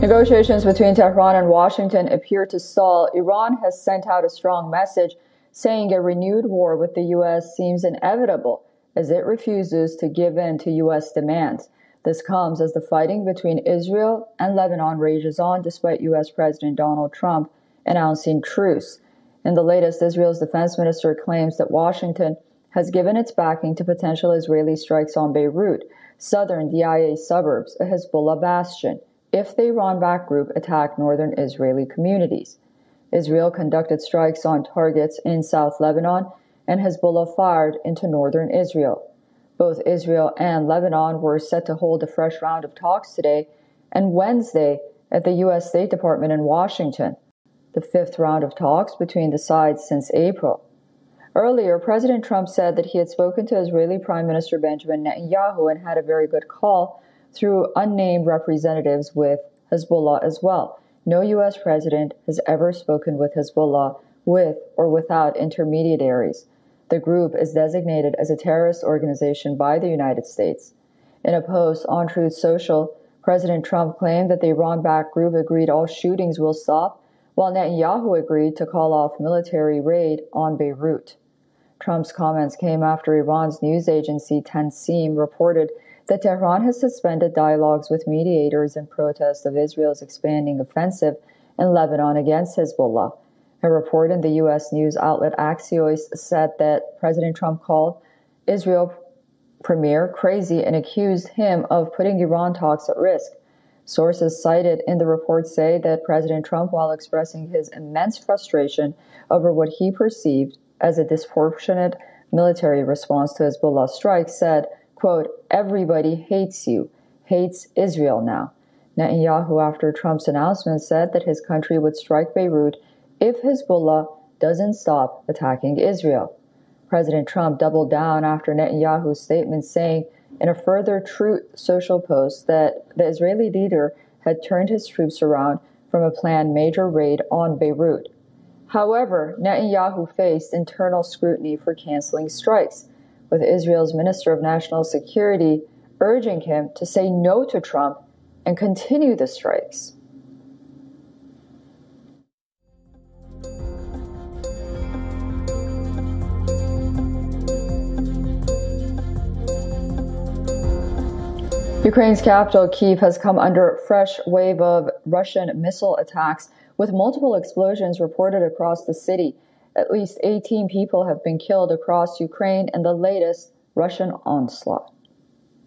Negotiations between Tehran and Washington appear to stall. Iran has sent out a strong message saying a renewed war with the U.S. seems inevitable as it refuses to give in to U.S. demands. This comes as the fighting between Israel and Lebanon rages on despite U.S. President Donald Trump announcing truce. In the latest, Israel's defense minister claims that Washington has given its backing to potential Israeli strikes on Beirut, southern DIA suburbs, a Hezbollah bastion, if the Iran-backed group attack northern Israeli communities. Israel conducted strikes on targets in South Lebanon, and Hezbollah fired into northern Israel. Both Israel and Lebanon were set to hold a fresh round of talks today and Wednesday at the U.S. State Department in Washington, the fifth round of talks between the sides since April. Earlier, President Trump said that he had spoken to Israeli Prime Minister Benjamin Netanyahu and had a very good call through unnamed representatives with Hezbollah as well. No U.S. president has ever spoken with Hezbollah with or without intermediaries. The group is designated as a terrorist organization by the United States. In a post on Truth Social, President Trump claimed that the Iran-backed group agreed all shootings will stop, while Netanyahu agreed to call off military raid on Beirut. Trump's comments came after Iran's news agency Tasnim reported that Tehran has suspended dialogues with mediators in protest of Israel's expanding offensive in Lebanon against Hezbollah. A report in the U.S. news outlet Axios said that President Trump called Israel premier crazy and accused him of putting Iran talks at risk. Sources cited in the report say that President Trump, while expressing his immense frustration over what he perceived as a disproportionate military response to Hezbollah strikes, said, quote, "Everybody hates you, hates Israel now." Netanyahu, after Trump's announcement, said that his country would strike Beirut if Hezbollah doesn't stop attacking Israel. President Trump doubled down after Netanyahu's statement, saying in a further Truth Social post that the Israeli leader had turned his troops around from a planned major raid on Beirut. However, Netanyahu faced internal scrutiny for canceling strikes, with Israel's Minister of National Security urging him to say no to Trump and continue the strikes. Ukraine's capital, Kyiv, has come under a fresh wave of Russian missile attacks, with multiple explosions reported across the city. At least 18 people have been killed across Ukraine in the latest Russian onslaught.